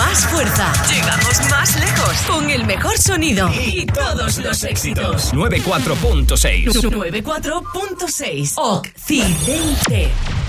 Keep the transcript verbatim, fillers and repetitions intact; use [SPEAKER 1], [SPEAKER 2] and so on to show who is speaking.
[SPEAKER 1] más fuerza. Llegamos más lejos. Con el mejor sonido. Y todos los éxitos.
[SPEAKER 2] noventa y cuatro punto seis.
[SPEAKER 1] noventa y cuatro punto seis. Occidente.